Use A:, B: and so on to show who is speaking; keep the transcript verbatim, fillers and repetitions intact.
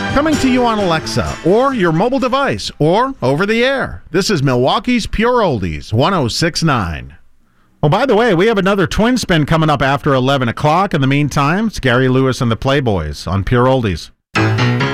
A: Coming to you on Alexa, or your mobile device, or over the air. This is Milwaukee's Pure Oldies, one oh six point nine. Oh, by the way, we have another Twin Spin coming up after eleven o'clock. In the meantime, it's Gary Lewis and the Playboys on Pure Oldies.